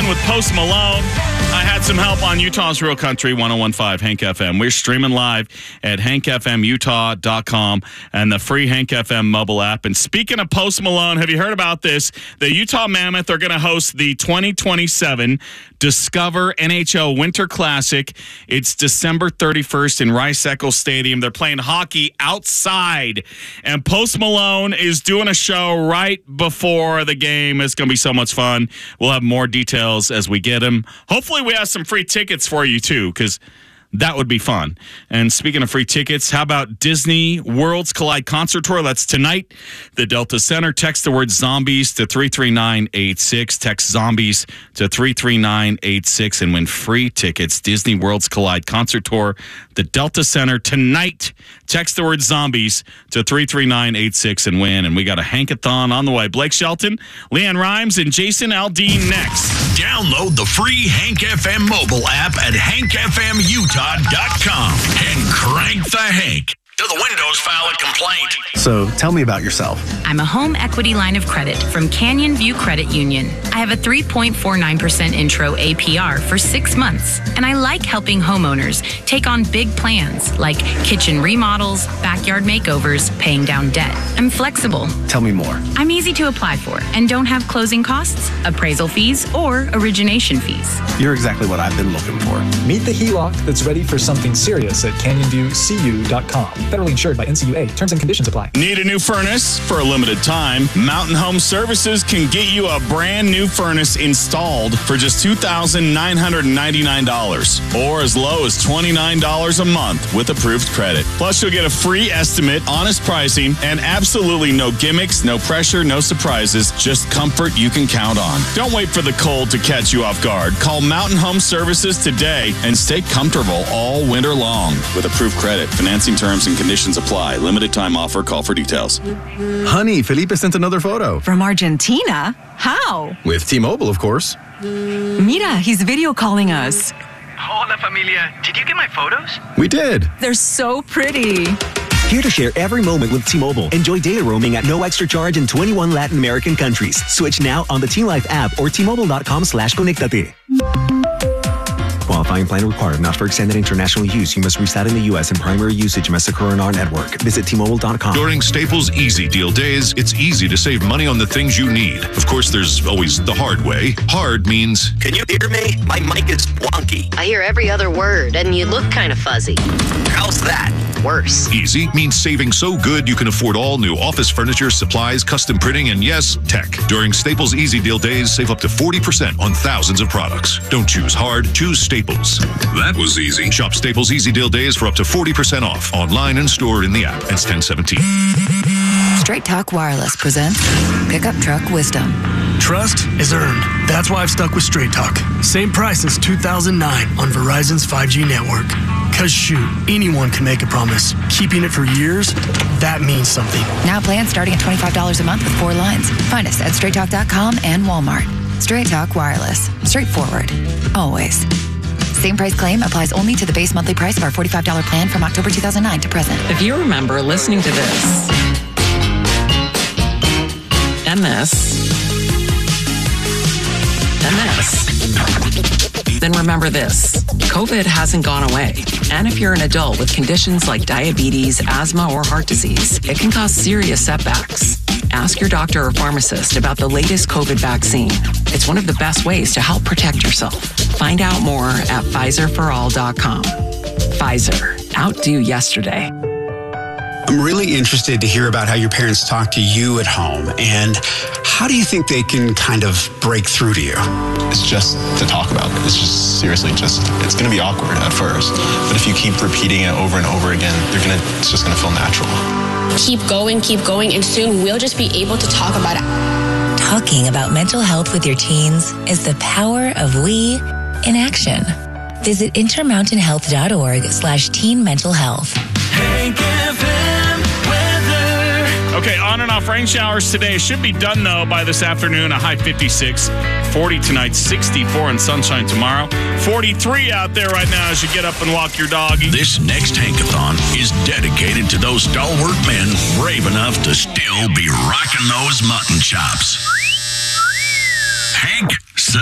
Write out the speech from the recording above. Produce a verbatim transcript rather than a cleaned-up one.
with Post Malone. I had some help on Utah's Real Country one oh one point five Hank F M. We're streaming live at hank f m utah dot com and the free Hank F M mobile app. And speaking of Post Malone, have you heard about this? The Utah Mammoth are going to host the twenty twenty-seven Discover N H L Winter Classic. It's December thirty-first in Rice-Eccles Stadium. They're playing hockey outside, and Post Malone is doing a show right before the game. It's going to be so much fun. We'll have more details as we get them. Hopefully we have some free tickets for you too, because that would be fun. And speaking of free tickets, how about Disney Worlds Collide Concert Tour? That's tonight. The Delta Center. Text the word zombies to three three nine eight six. Text zombies to three three nine eight six and win free tickets. Disney Worlds Collide Concert Tour. The Delta Center tonight. Text the word zombies to three three nine eight six and win. And we got a Hankathon on the way. Blake Shelton, Leanne Rhymes, and Jason Aldean next. Download the free Hank F M mobile app at hank f m utah dot com and crank the Hank to the Windows file a complaint. So tell me about yourself. I'm a home equity line of credit from Canyon View Credit Union. I have a three point four nine percent intro A P R for six months, and I like helping homeowners take on big plans like kitchen remodels, backyard makeovers, paying down debt. I'm flexible. Tell me more. I'm easy to apply for and don't have closing costs, appraisal fees, or origination fees. You're exactly what I've been looking for. Meet the H E L O C that's ready for something serious at canyon view c u dot com. Federally insured by N C U A. Terms and conditions apply. Need a new furnace? For a limited time, Mountain Home Services can get you a brand new furnace installed for just two thousand nine hundred ninety-nine dollars or as low as twenty-nine dollars a month with approved credit. Plus, you'll get a free estimate, honest pricing, and absolutely no gimmicks, no pressure, no surprises, just comfort you can count on. Don't wait for the cold to catch you off guard. Call Mountain Home Services today and stay comfortable all winter long with approved credit. Financing terms and conditions apply. Limited time offer. Call for details. Honey, Felipe sent another photo. From Argentina? How? With T-Mobile, of course. Mira, he's video calling us. Hola, familia. Did you get my photos? We did. They're so pretty. Here to share every moment with T-Mobile. Enjoy data roaming at no extra charge in twenty-one Latin American countries. Switch now on the T-Life app or T-Mobile.com slash conectate. Qualifying plan required. Not for extended international use. You must reside in the U S and primary usage must occur on our network. Visit T Mobile dot com. During Staples Easy Deal Days, it's easy to save money on the things you need. Of course, there's always the hard way. Hard means... Can you hear me? My mic is wonky. I hear every other word, and you look kind of fuzzy. How's that? Worse. Easy means saving so good you can afford all new office furniture, supplies, custom printing, and yes, tech. During Staples Easy Deal Days, save up to forty percent on thousands of products. Don't choose hard, choose Staples. That was easy. Shop Staples Easy Deal Days for up to forty percent off. Online and stored in the app. It's ten seventeen. Straight Talk Wireless presents Pickup Truck Wisdom. Trust is earned. That's why I've stuck with Straight Talk. Same price since two thousand nine on Verizon's five G network. Cause shoot, anyone can make a promise. Keeping it for years, that means something. Now plans starting at twenty-five dollars a month with four lines. Find us at straight talk dot com and Walmart. Straight Talk Wireless. Straightforward. Always. Same price claim applies only to the base monthly price of our forty-five dollars plan from October two thousand nine to present. If you remember listening to this and this and this, then remember this. COVID hasn't gone away. And if you're an adult with conditions like diabetes, asthma, or heart disease, it can cause serious setbacks. Ask your doctor or pharmacist about the latest COVID vaccine. It's one of the best ways to help protect yourself. Find out more at Pfizer for all dot com. Pfizer. Outdo yesterday. I'm really interested to hear about how your parents talk to you at home, and how do you think they can kind of break through to you? It's just to talk about it. It's just seriously just, it's going to be awkward at first, but if you keep repeating it over and over again, you're gonna, it's just going to feel natural. Keep going, keep going, and soon we'll just be able to talk about it. Talking about mental health with your teens is the power of we in action. Visit intermountain health dot org slash teen mental health. Hank F M weather. Okay, on and off rain showers today. Should be done, though, by this afternoon. A high fifty-six. forty tonight, sixty-four, and sunshine tomorrow. forty-three out there right now as you get up and walk your doggy. This next Hankathon is dedicated to those stalwart men brave enough to still be rocking those mutton chops. Hank